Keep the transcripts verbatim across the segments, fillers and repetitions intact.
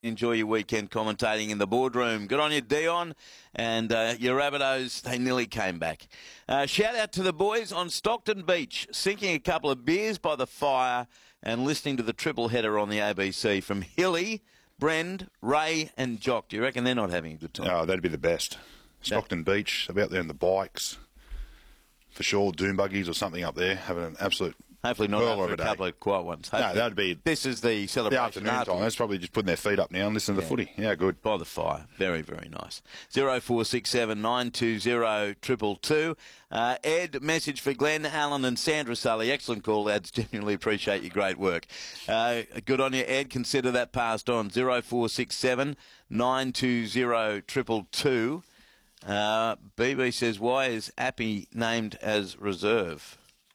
Enjoy your weekend commentating in the boardroom. Good on you, Dion. And uh, your Rabbitohs, they nearly came back. Uh, shout out to the boys on Stockton Beach, sinking a couple of beers by the fire and listening to the triple header on the A B C from Hilly, Brend, Ray and Jock. Do you reckon they're not having a good time? Oh, that'd be the best. Stockton yeah. Beach, about there in the bikes. For sure, doom buggies or something up there, having an absolute... Hopefully not after a couple of quiet ones. Hopefully. No, that'd be... This is the celebration. The afternoon time. That's probably just putting their feet up now and listening to yeah. the footy. Yeah, good. By the fire. Very, very nice. zero four six seven nine two zero two two two. Uh, Ed, message for Glenn, Alan and Sandra Sully. Excellent call, lads. Genuinely appreciate your great work. Uh, good on you, Ed. Consider that passed on. zero four six seven nine two zero two two two. Uh, B B says, why is Appy named as reserve?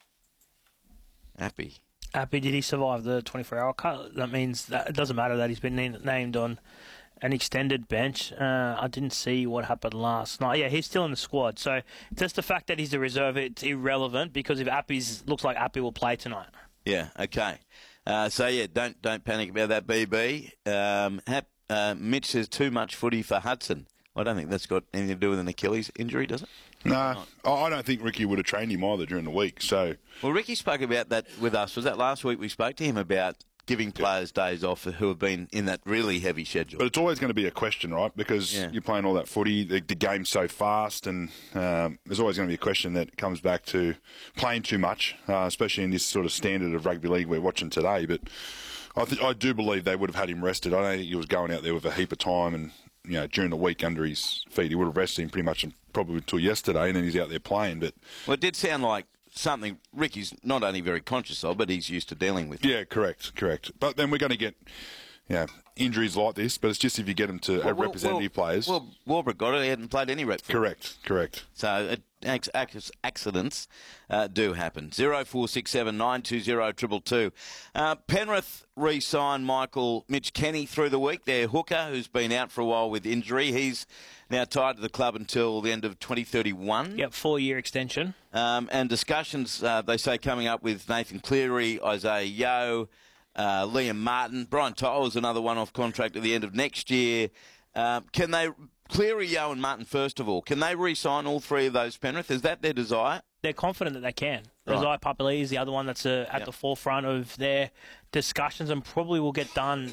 Appy. Appy, did he survive the twenty-four hour cut? That means that it doesn't matter that he's been named on an extended bench. Uh, I didn't see what happened last night. Yeah, he's still in the squad. So just the fact that he's a reserve, it's irrelevant because if Appy's looks like Appy will play tonight. Yeah, okay. Uh, so, yeah, don't don't panic about that, B B. Um, Hap, uh, Mitch says too much footy for Hudson. I don't think that's got anything to do with an Achilles injury, does it? No, I don't think Ricky would have trained him either during the week. So, well, Ricky spoke about that with us. Was that last week we spoke to him about giving players yeah. days off who have been in that really heavy schedule? But it's always going to be a question, right? Because yeah. you're playing all that footy, the, the game's so fast, and um, there's always going to be a question that comes back to playing too much, uh, especially in this sort of standard of rugby league we're watching today. But I, th- I do believe they would have had him rested. I don't think he was going out there with a heap of time and, you know, during the week under his feet. He would have rested him pretty much probably until yesterday, and then he's out there playing. But well, it did sound like something Ricky's not only very conscious of, but he's used to dealing with. Yeah, correct, correct. But then we're going to get, you know, injuries like this, but it's just if you get them to well, well, representative well, players. Well, Warbrick got it. He hadn't played any rep. Correct, correct. So it, accidents uh, do happen. zero four six seven nine two zero two two two. Uh, Penrith re-signed Michael Mitch Kenny through the week. Their hooker, who's been out for a while with injury. He's now tied to the club until the end of twenty thirty-one. Yep, four-year extension. Um, and discussions, uh, they say, coming up with Nathan Cleary, Isaiah Yeo, uh, Liam Martin. Brian To'o is another one off contract at the end of next year. Um, can they... Cleary, Yeo and Martin, first of all, can they re-sign all three of those, Penrith? Is that their desire? They're confident that they can. Right. Isaiah Papali'i is the other one that's uh, at yep. the forefront of their discussions and probably will get done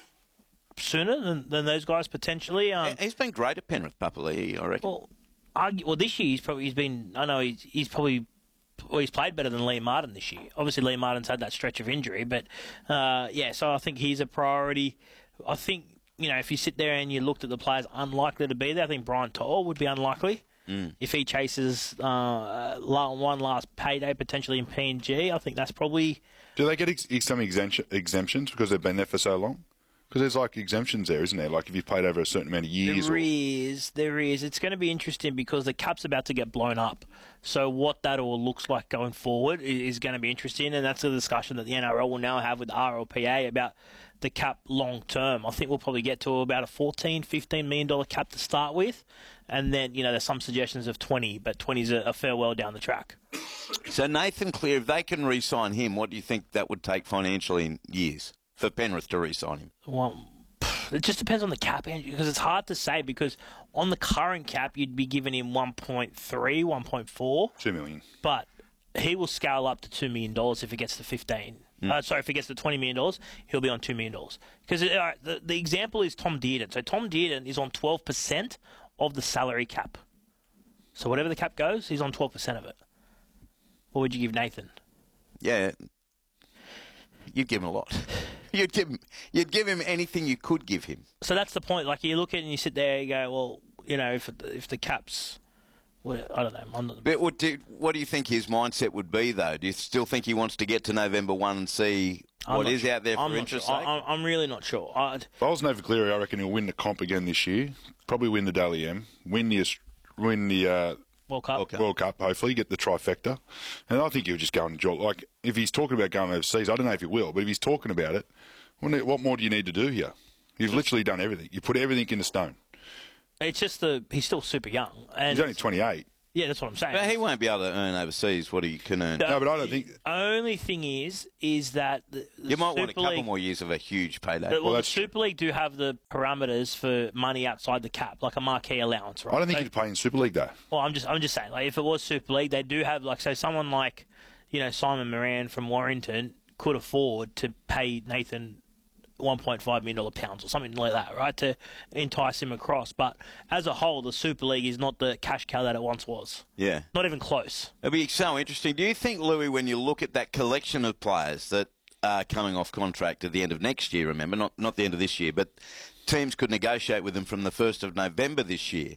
sooner than, than those guys potentially. Um, he's been great at Penrith, Papali'i, I reckon. Well, argue, well, this year he's probably he's been. I know he's, he's probably. Well, he's played better than Liam Martin this year. Obviously, Liam Martin's had that stretch of injury, but uh, yeah. So I think he's a priority. I think. You know, if you sit there and you looked at the players unlikely to be there, I think Brian To'o would be unlikely. Mm. If he chases uh, one last payday potentially in P N G, I think that's probably... Do they get ex- some exemption- exemptions because they've been there for so long? Because there's like exemptions there, isn't there? Like if you've played over a certain amount of years. There or... is, there is. It's going to be interesting because the cap's about to get blown up. So what that all looks like going forward is going to be interesting, and that's a discussion that the N R L will now have with the R L P A about the cap long term. I think we'll probably get to about a fourteen, fifteen million dollars cap to start with, and then, you know, there's some suggestions of twenty, but twenty is a, a farewell down the track. So Nathan Cleary, if they can re-sign him, what do you think that would take financially in years for Penrith to re-sign him? Well, it just depends on the cap, Andrew, because it's hard to say, because on the current cap, you'd be giving him one point three, one point four. two million dollars. But he will scale up to two million dollars if it gets to fifteen. Mm. Uh, sorry, if it gets to twenty million dollars, he'll be on two million dollars. Because uh, the, the example is Tom Dearden. So Tom Dearden is on twelve percent of the salary cap. So whatever the cap goes, he's on twelve percent of it. What would you give Nathan? Yeah, you'd give him a lot. You'd give him, you'd give him anything you could give him. So that's the point. Like, you look at it and you sit there and you go, well, you know, if if the cap's... Well, I don't know. I'm not... But what do, what do you think his mindset would be, though? Do you still think he wants to get to November first and see what is sure. out there for I'm interest sure. sake? I, I'm really not sure. I'd... If I was Nathan Cleary, I reckon he'll win the comp again this year. Probably win the Dally M. Win the win the uh, World Cup. World Cup. World Cup, hopefully, get the trifecta. And I think he'll just go and enjoy. Like, if he's talking about going overseas, I don't know if he will, but if he's talking about it, what more do you need to do here? You've literally done everything. You put everything into stone. It's just the he's still super young. And he's only twenty-eight. Yeah, that's what I'm saying. But he won't be able to earn overseas what he can earn. No, but I don't think. The only thing is, is that the, the You might Super want a couple League, more years of a huge payday. Well, Well, the that's Super League do have the parameters for money outside the cap, like a marquee allowance, right? I don't think So- you could play in Super League though. Well, I'm just, I'm just saying, like, if it was Super League, they do have, like, so someone like, you know, Simon Moran from Warrington could afford to pay Nathan one point five million dollars pounds or something like that, right, to entice him across. But as a whole, the Super League is not the cash cow that it once was. Yeah. Not even close. It'll be so interesting. Do you think, Louis, when you look at that collection of players that are coming off contract at the end of next year, remember, not, not the end of this year, but teams could negotiate with them from the first of November this year.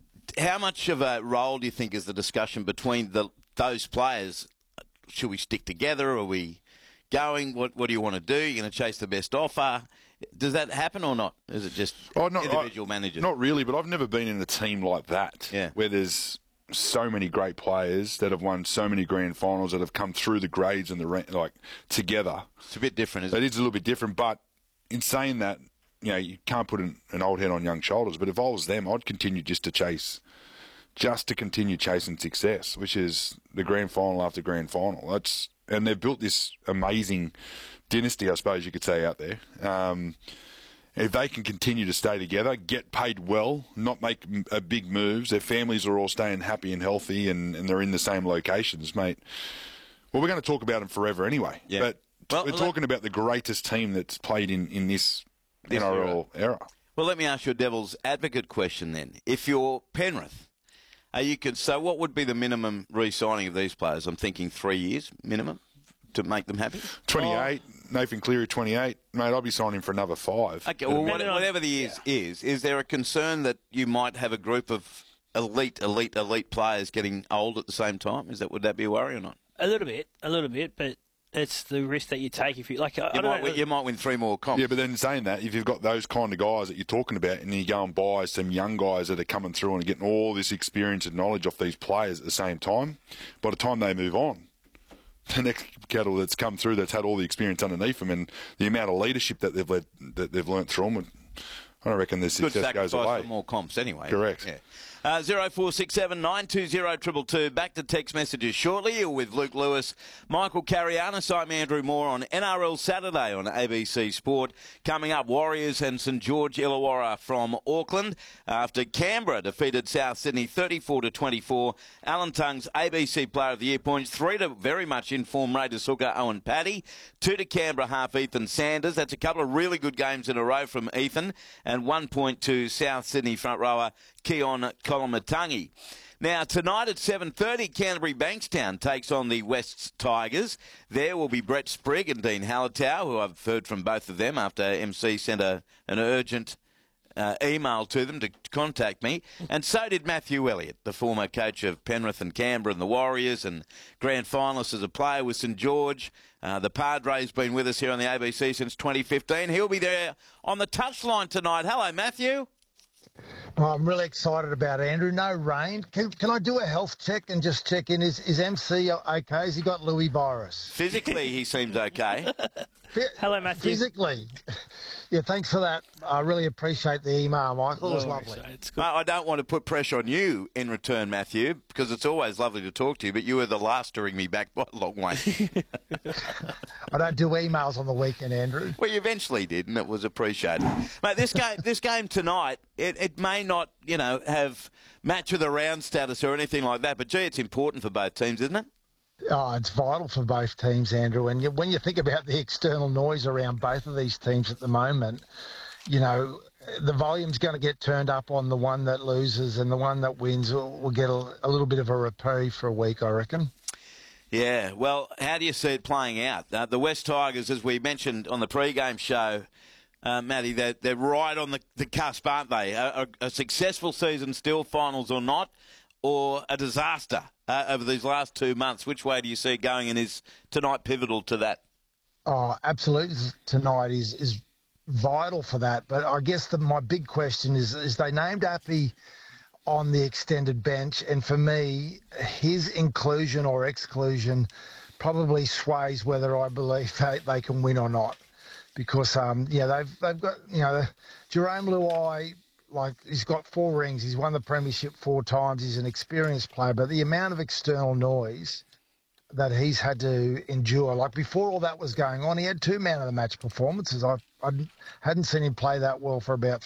How much of a role do you think is the discussion between the those players? Should we stick together? Are we going? What What do you want to do? You're going to chase the best offer? Does that happen or not? Is it just Oh, not, individual I, managers? Not really, but I've never been in a team like that Yeah. where there's so many great players that have won so many grand finals that have come through the grades and the ra- like together. It's a bit different, isn't It it? is a little bit different, but in saying that, you know, you can't put an, an old head on young shoulders. But if I was them, I'd continue just to chase, just to continue chasing success, which is the grand final after grand final. That's and they've built this amazing dynasty, I suppose you could say, out there. Um, if they can continue to stay together, get paid well, not make m- uh, big moves, their families are all staying happy and healthy, and, and they're in the same locations, mate. Well, we're going to talk about them forever anyway. Yeah. But Well, we're let- talking about the greatest team that's played in, in this, This N R L era. Well, let me ask you a devil's advocate question then. If you're Penrith, are you could so what would be the minimum re-signing of these players? I'm thinking three years minimum to make them happy. twenty-eight, Nathan Cleary, twenty-eight. Mate, I'll be signing for another five. Okay, well, what, Depending on- whatever the is is, is there a concern that you might have a group of elite, elite, elite players getting old at the same time? Is that would that be a worry or not? A little bit, a little bit, but it's the risk that you take if you like. I, You I might, don't know. win, you might win three more comps. Yeah, but then saying that, if you've got those kind of guys that you're talking about and you go and buy some young guys that are coming through and getting all this experience and knowledge off these players at the same time, by the time they move on, the next cattle that's come through that's had all the experience underneath them and the amount of leadership that they've led, that they've learnt through them, I don't reckon their Good success goes sacrifice away. for more comps anyway. Correct. Yeah. Uh, zero four six seven nine two zero two two. Back to text messages shortly. You're with Luke Lewis, Michael Carianis. I'm Andrew Moore on N R L Saturday on A B C Sport. Coming up, Warriors and St George Illawarra from Auckland after Canberra defeated South Sydney thirty-four to twenty-four. Alan Tung's A B C Player of the Year points. Three to very much informed Raiders hooker Owen Paddy. Two to Canberra half Ethan Sanders. That's a couple of really good games in a row from Ethan. And one point to South Sydney front rower Keon Kolomatangi. Now, tonight at seven thirty, Canterbury Bankstown takes on the Wests Tigers. There will be Brett Sprigg and Dean Hallertau, who I've heard from both of them after M C sent a, an urgent uh, email to them to contact me. And so did Matthew Elliott, the former coach of Penrith and Canberra and the Warriors and grand finalist as a player with St George. Uh, the Padre's been with us here on the A B C since twenty fifteen. He'll be there on the touchline tonight. Hello, Matthew. Oh, I'm really excited about Andrew. No rain. Can, can I do a health check and just check in? Is, is M C okay? Has he got Louis virus? Physically, he seems okay. Hello, Matthew. Physically. Yeah, thanks for that. I really appreciate the email, Michael. It was lovely. It's good. Mate, I don't want to put pressure on you in return, Matthew, because it's always lovely to talk to you, but you were the last to ring me back by a long way. I don't do emails on the weekend, Andrew. Well, you eventually did, and it was appreciated. Mate, this game, this game tonight, it, it may not, you know, have match of the round status or anything like that, but gee, it's important for both teams, isn't it? Oh, it's vital for both teams, Andrew. And you, when you think about the external noise around both of these teams at the moment, you know, the volume's going to get turned up on the one that loses, and the one that wins will, will get a, a little bit of a reprieve for a week, I reckon. Yeah, well, how do you see it playing out? Uh, the West Tigers, as we mentioned on the pre-game show, uh, Matty, they're, they're right on the, the cusp, aren't they? A, a, a successful season still, finals or not, or a disaster uh, over these last two months? Which way do you see it going, and is tonight pivotal to that? Oh, absolutely. Tonight is is vital for that. But I guess the, my big question is, is they named Appy on the extended bench, and for me, his inclusion or exclusion probably sways whether I believe they, they can win or not. Because, um, yeah, they've they've got, you know, Jerome Luai like he's got four rings. He's won the premiership four times. He's an experienced player, but the amount of external noise that he's had to endure, like before all that was going on, he had two man of the match performances. I, I hadn't seen him play that well for about